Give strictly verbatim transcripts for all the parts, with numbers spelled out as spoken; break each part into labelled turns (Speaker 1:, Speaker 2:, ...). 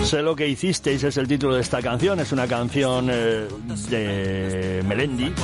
Speaker 1: Sé lo que hicisteis es el título de esta canción. Es una canción eh, de Melendi.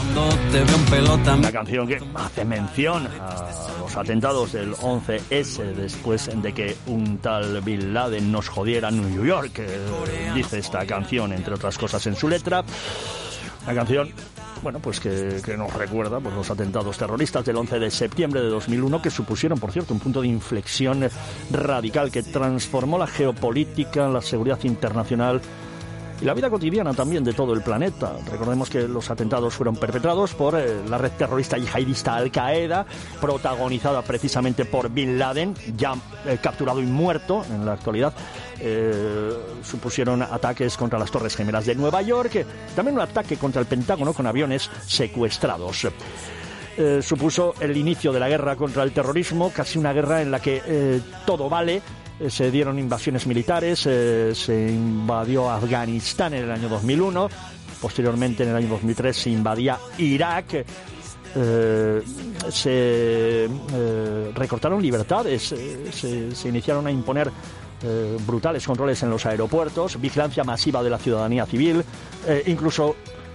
Speaker 1: Una canción que hace mención a los atentados del once ese, después de que un tal Bin Laden nos jodiera en New York. Eh, dice esta canción, entre otras cosas, en su letra. Una canción, bueno, pues que, que nos recuerda pues, los atentados terroristas del once de septiembre de dos mil uno, que supusieron, por cierto, un punto de inflexión radical que transformó la geopolítica, la seguridad internacional y la vida cotidiana también de todo el planeta. Recordemos que los atentados fueron perpetrados por eh, la red terrorista yihadista Al-Qaeda, protagonizada precisamente por Bin Laden, ya eh, capturado y muerto en la actualidad. Eh, supusieron ataques contra las Torres Gemelas de Nueva York, también un ataque contra el Pentágono con aviones secuestrados. Eh, supuso el inicio de la guerra contra el terrorismo, casi una guerra en la que eh, todo vale. Eh, se dieron invasiones militares, eh, se invadió Afganistán en el año dos mil uno, posteriormente en el año dos mil tres se invadía Irak. Eh, se eh, recortaron libertades, eh, se, se iniciaron a imponer eh, brutales controles en los aeropuertos, vigilancia masiva de la ciudadanía civil, eh, incluso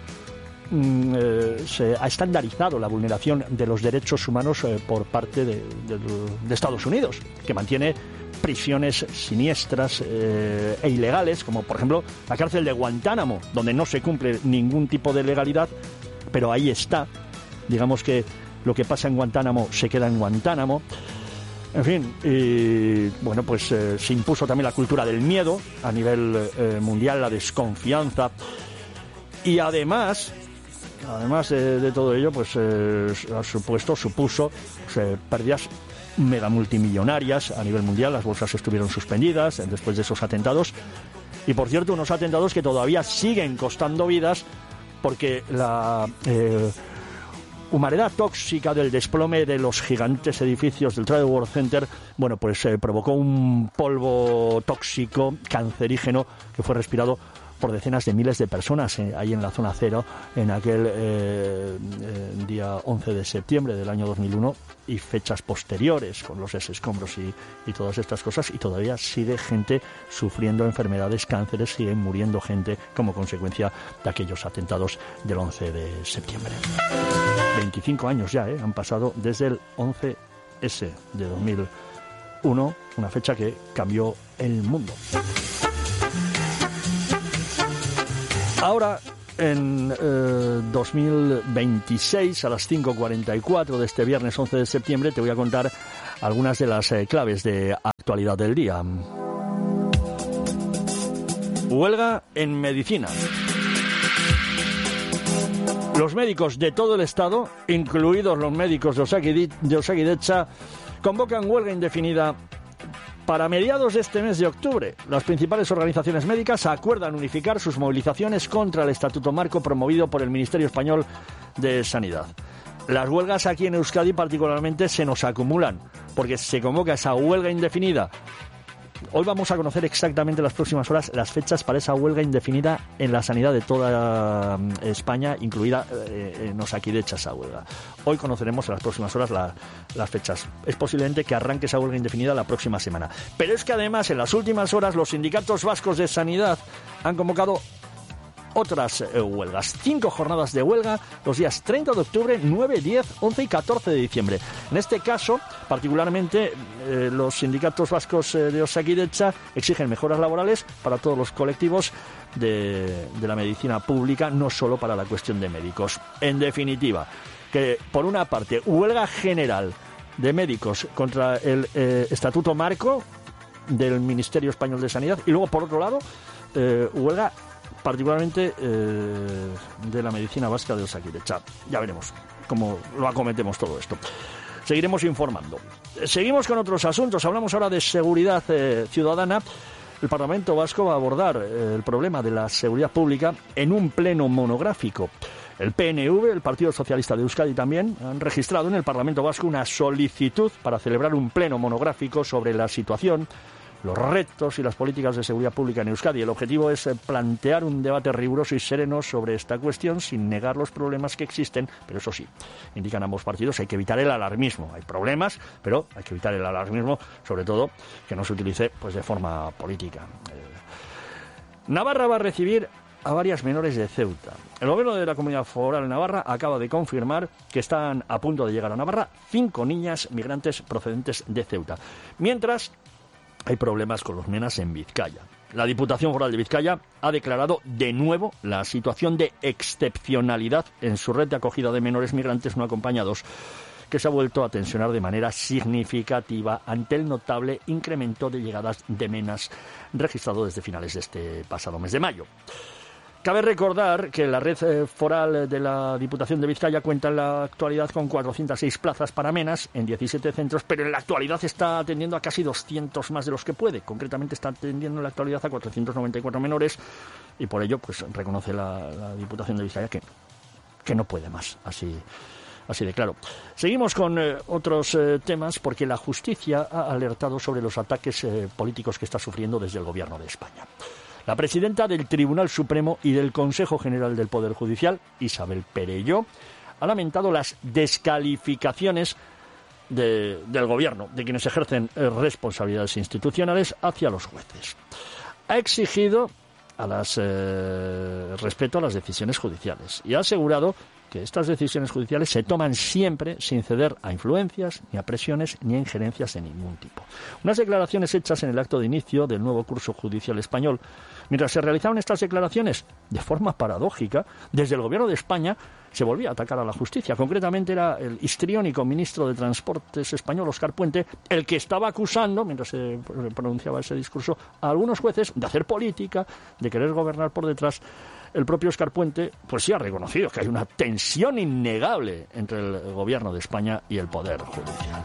Speaker 1: mm, eh, se ha estandarizado la vulneración de los derechos humanos eh, por parte de, de, de Estados Unidos, que mantiene prisiones siniestras eh, e ilegales, como por ejemplo la cárcel de Guantánamo, donde no se cumple ningún tipo de legalidad, pero ahí está. Digamos que lo que pasa en Guantánamo se queda en Guantánamo. En fin, y, bueno, pues eh, se impuso también la cultura del miedo a nivel eh, mundial, la desconfianza. Y además, además de, de todo ello, pues eh, ha supuesto, supuso pues, pérdidas mega multimillonarias a nivel mundial. Las bolsas estuvieron suspendidas después de esos atentados. Y por cierto, unos atentados que todavía siguen costando vidas, porque la eh, humareda tóxica del desplome de los gigantes edificios del Trade World Center, bueno, pues eh, provocó un polvo tóxico, cancerígeno, que fue respirado por decenas de miles de personas eh, ahí en la zona cero en aquel eh, eh, día once de septiembre del año dos mil uno y fechas posteriores, con los escombros y, y todas estas cosas, y todavía sigue gente sufriendo enfermedades, cánceres, sigue muriendo gente como consecuencia de aquellos atentados del once de septiembre. veinticinco años ya eh, han pasado desde el once ese de dos mil uno, una fecha que cambió el mundo. Ahora, en eh, dos mil veintiséis, a las cinco cuarenta y cuatro de este viernes once de septiembre, te voy a contar algunas de las eh, claves de actualidad del día. Huelga en medicina. Los médicos de todo el Estado, incluidos los médicos de Osakidetza, convocan huelga indefinida para mediados de este mes de octubre. Las principales organizaciones médicas acuerdan unificar sus movilizaciones contra el Estatuto Marco promovido por el Ministerio Español de Sanidad. Las huelgas aquí en Euskadi particularmente se nos acumulan, porque se convoca esa huelga indefinida. Hoy vamos a conocer exactamente las próximas horas las fechas para esa huelga indefinida en la sanidad de toda España, incluida eh, en Osakidetza esa huelga. Hoy conoceremos en las próximas horas la, las fechas. Es posiblemente que arranque esa huelga indefinida la próxima semana. Pero es que además en las últimas horas los sindicatos vascos de sanidad han convocado otras eh, huelgas. Cinco jornadas de huelga los días treinta de octubre, nueve, diez, once y catorce de diciembre. En este caso, particularmente, eh, los sindicatos vascos eh, de Osakidetza exigen mejoras laborales para todos los colectivos de, de la medicina pública, no solo para la cuestión de médicos. En definitiva, que por una parte, huelga general de médicos contra el eh, Estatuto Marco del Ministerio Español de Sanidad, y luego, por otro lado, eh, huelga particularmente eh, de la medicina vasca de Osakidetza. Ya veremos cómo lo acometemos todo esto. Seguiremos informando. Seguimos con otros asuntos. Hablamos ahora de seguridad eh, ciudadana. El Parlamento Vasco va a abordar eh, el problema de la seguridad pública en un pleno monográfico. El P N V, el Partido Socialista de Euskadi también, han registrado en el Parlamento Vasco una solicitud para celebrar un pleno monográfico sobre la situación, los retos y las políticas de seguridad pública en Euskadi. El objetivo es plantear un debate riguroso y sereno sobre esta cuestión sin negar los problemas que existen, pero eso sí, indican ambos partidos, hay que evitar el alarmismo. Hay problemas, pero hay que evitar el alarmismo, sobre todo que no se utilice pues de forma política. Navarra va a recibir a varias menores de Ceuta. El gobierno de la Comunidad Foral de Navarra acaba de confirmar que están a punto de llegar a Navarra cinco niñas migrantes procedentes de Ceuta. Mientras, hay problemas con los menas en Vizcaya. La Diputación Foral de Vizcaya ha declarado de nuevo la situación de excepcionalidad en su red de acogida de menores migrantes no acompañados, que se ha vuelto a tensionar de manera significativa ante el notable incremento de llegadas de menas registrado desde finales de este pasado mes de mayo. Cabe recordar que la red foral de la Diputación de Vizcaya cuenta en la actualidad con cuatrocientas seis plazas para menas en diecisiete centros, pero en la actualidad está atendiendo a casi doscientos más de los que puede. Concretamente está atendiendo en la actualidad a cuatrocientos noventa y cuatro menores y por ello pues reconoce la, la Diputación de Vizcaya que, que no puede más, así, así de claro. Seguimos con eh, otros eh, temas porque la justicia ha alertado sobre los ataques eh, políticos que está sufriendo desde el Gobierno de España. La presidenta del Tribunal Supremo y del Consejo General del Poder Judicial, Isabel Perelló, ha lamentado las descalificaciones de, del Gobierno, de quienes ejercen responsabilidades institucionales hacia los jueces. Ha exigido a las, eh, respeto a las decisiones judiciales y ha asegurado que estas decisiones judiciales se toman siempre sin ceder a influencias, ni a presiones, ni a injerencias de ningún tipo. Unas declaraciones hechas en el acto de inicio del nuevo curso judicial español. Mientras se realizaban estas declaraciones, de forma paradójica, desde el Gobierno de España se volvía a atacar a la justicia. Concretamente era el histriónico ministro de Transportes español, Óscar Puente, el que estaba acusando, mientras se pronunciaba ese discurso, a algunos jueces de hacer política, de querer gobernar por detrás. El propio Óscar Puente pues sí ha reconocido que hay una tensión innegable entre el Gobierno de España y el Poder Judicial.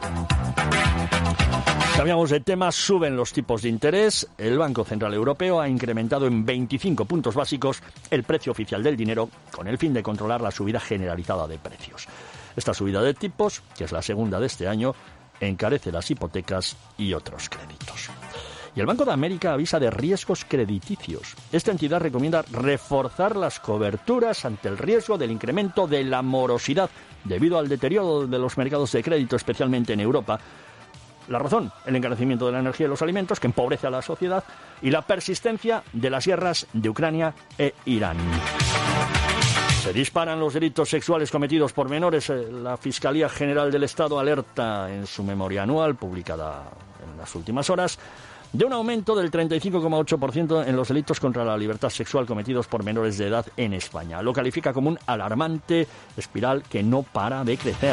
Speaker 1: Cambiamos de tema, suben los tipos de interés. El Banco Central Europeo ha incrementado en veinticinco puntos básicos el precio oficial del dinero con el fin de controlar la subida generalizada de precios. Esta subida de tipos, que es la segunda de este año, encarece las hipotecas y otros créditos. Y el Banco de América avisa de riesgos crediticios. Esta entidad recomienda reforzar las coberturas ante el riesgo del incremento de la morosidad debido al deterioro de los mercados de crédito, especialmente en Europa. La razón, el encarecimiento de la energía y los alimentos, que empobrece a la sociedad, y la persistencia de las guerras de Ucrania e Irán. Se disparan los delitos sexuales cometidos por menores. La Fiscalía General del Estado alerta en su memoria anual, publicada en las últimas horas, de un aumento del treinta y cinco coma ocho por ciento en los delitos contra la libertad sexual cometidos por menores de edad en España. Lo califica como un alarmante espiral que no para de crecer.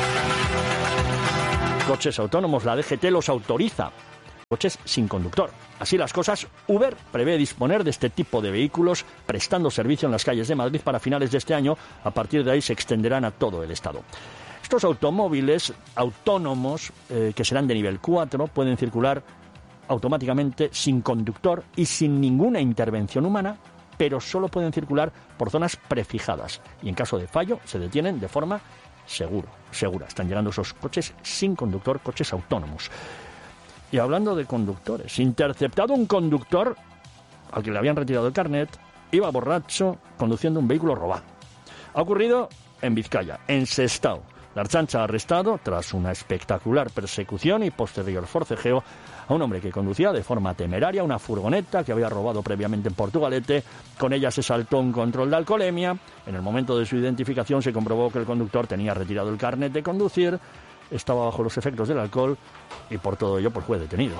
Speaker 1: Coches autónomos, la D G T los autoriza. Coches sin conductor. Así las cosas, Uber prevé disponer de este tipo de vehículos prestando servicio en las calles de Madrid para finales de este año. A partir de ahí se extenderán a todo el Estado. Estos automóviles autónomos, eh, que serán de nivel cuatro, pueden circular automáticamente sin conductor y sin ninguna intervención humana, pero solo pueden circular por zonas prefijadas y en caso de fallo se detienen de forma seguro, segura. Están llegando esos coches sin conductor, coches autónomos. Y hablando de conductores, interceptado un conductor al que le habían retirado el carnet, iba borracho conduciendo un vehículo robado. Ha ocurrido en Vizcaya, en Sestao. La Ertzaintza ha arrestado, tras una espectacular persecución y posterior forcejeo, a un hombre que conducía de forma temeraria una furgoneta que había robado previamente en Portugalete. Con ella se saltó un control de alcoholemia. En el momento de su identificación se comprobó que el conductor tenía retirado el carnet de conducir, estaba bajo los efectos del alcohol y por todo ello pues fue detenido.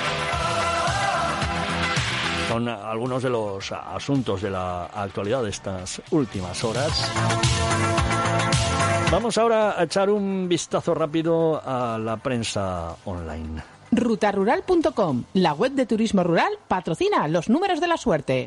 Speaker 1: Son algunos de los asuntos de la actualidad de estas últimas horas. Vamos ahora a echar un vistazo rápido a la prensa online.
Speaker 2: ruta rural punto com, la web de turismo rural, patrocina los números de la suerte.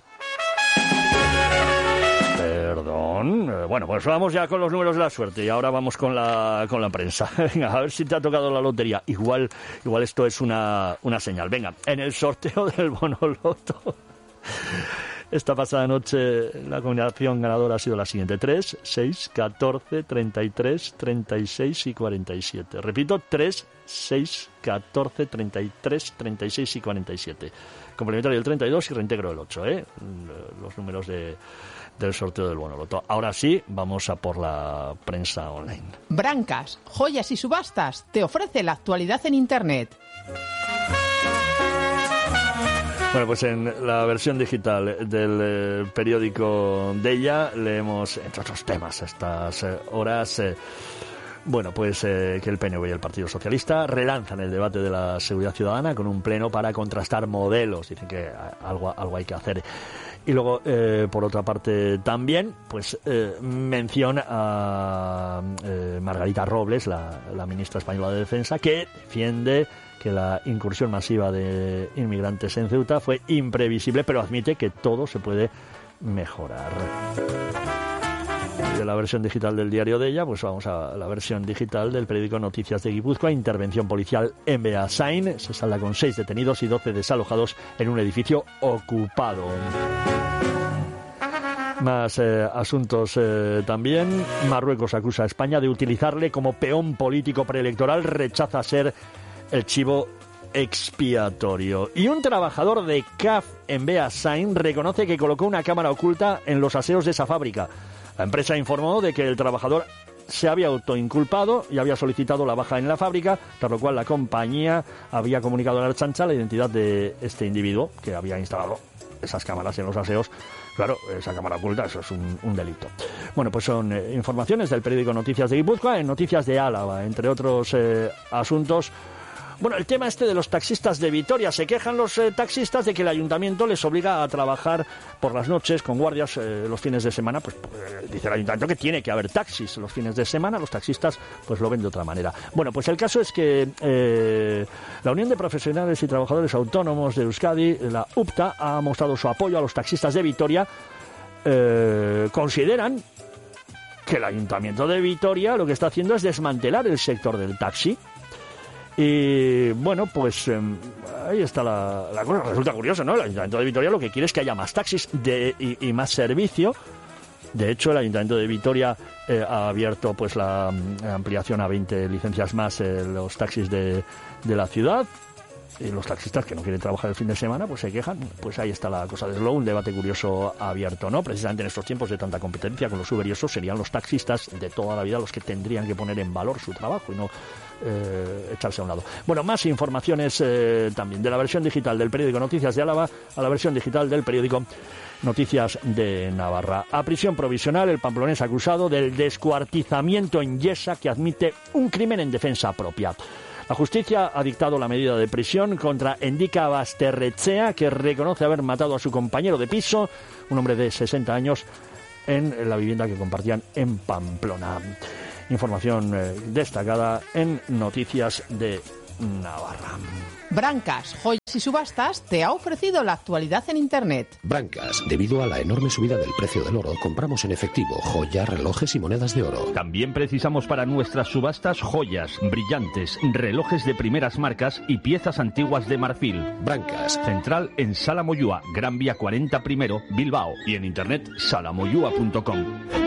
Speaker 1: Perdón. Bueno, pues vamos ya con los números de la suerte y ahora vamos con la con la prensa. Venga, a ver si te ha tocado la lotería. Igual igual esto es una, una señal. Venga, en el sorteo del Bonoloto. Esta pasada noche la combinación ganadora ha sido la siguiente: tres, seis, catorce, treinta y tres, treinta y seis y cuarenta y siete. Repito, tres, seis, catorce, treinta y tres, treinta y seis y cuarenta y siete. Complementario del treinta y dos y reintegro del ocho, ¿eh? Los números de, del sorteo del Bonoloto. Ahora sí, vamos a por la prensa online.
Speaker 2: Brancas, joyas y subastas te ofrece la actualidad en Internet.
Speaker 1: Bueno, pues en la versión digital del eh, periódico Deia leemos, entre otros temas, estas eh, horas... Eh, Bueno, pues eh, que el P N V y el Partido Socialista relanzan el debate de la seguridad ciudadana con un pleno para contrastar modelos. Dicen que algo, algo hay que hacer. Y luego, eh, por otra parte, también, pues, eh, mención a eh, Margarita Robles, la, la ministra española de Defensa, que defiende que la incursión masiva de inmigrantes en Ceuta fue imprevisible, pero admite que todo se puede mejorar. De la versión digital del diario Deia, pues vamos a la versión digital del periódico Noticias de Guipúzcoa. Intervención policial en Beasain. Se salda con seis detenidos y doce desalojados en un edificio ocupado. Más eh, asuntos eh, también. Marruecos acusa a España de utilizarle como peón político preelectoral. Rechaza ser el chivo expiatorio. Y un trabajador de C A F en Beasain reconoce que colocó una cámara oculta en los aseos de esa fábrica. La empresa informó de que el trabajador se había autoinculpado y había solicitado la baja en la fábrica, tras lo cual la compañía había comunicado a la Ertzaintza la identidad de este individuo que había instalado esas cámaras en los aseos. Claro, esa cámara oculta, eso es un, un delito. Bueno, pues son eh, informaciones del periódico Noticias de Guipúzcoa, en Noticias de Álava, entre otros eh, asuntos. Bueno, el tema este de los taxistas de Vitoria. Se quejan los eh, taxistas de que el ayuntamiento les obliga a trabajar por las noches con guardias eh, los fines de semana. Pues eh, dice el ayuntamiento que tiene que haber taxis los fines de semana. Los taxistas pues lo ven de otra manera. Bueno, pues el caso es que eh, la Unión de Profesionales y Trabajadores Autónomos de Euskadi, la U P T A, ha mostrado su apoyo a los taxistas de Vitoria. Eh, consideran que el ayuntamiento de Vitoria lo que está haciendo es desmantelar el sector del taxi. Y bueno, pues eh, ahí está la, la cosa. Resulta curioso, ¿no? El Ayuntamiento de Vitoria lo que quiere es que haya más taxis de, y, y más servicio. De hecho, el Ayuntamiento de Vitoria eh, ha abierto pues la um, ampliación a veinte licencias más en eh, los taxis de, de la ciudad. Y los taxistas que no quieren trabajar el fin de semana pues se quejan. Pues ahí está la cosa. Desde luego un debate curioso abierto, ¿no? Precisamente en estos tiempos de tanta competencia con los Uber y eso, serían los taxistas de toda la vida los que tendrían que poner en valor su trabajo y no eh, echarse a un lado. Bueno, más informaciones eh, también de la versión digital del periódico Noticias de Álava a la versión digital del periódico Noticias de Navarra. A prisión provisional el pamplonés acusado del descuartizamiento en Yesa, que admite un crimen en defensa propia. La justicia ha dictado la medida de prisión contra Endika Basterrechea, que reconoce haber matado a su compañero de piso, un hombre de sesenta años, en la vivienda que compartían en Pamplona. Información eh, destacada en Noticias de Navarra.
Speaker 2: Brancas, Joyas y Subastas te ha ofrecido la actualidad en Internet.
Speaker 3: Brancas, debido a la enorme subida del precio del oro, compramos en efectivo joyas, relojes y monedas de oro.
Speaker 4: También precisamos para nuestras subastas joyas, brillantes, relojes de primeras marcas y piezas antiguas de marfil.
Speaker 3: Brancas.
Speaker 4: Central en Sala Moyúa, Gran Vía cuarenta primero, Bilbao. Y en internet salamoyua punto com.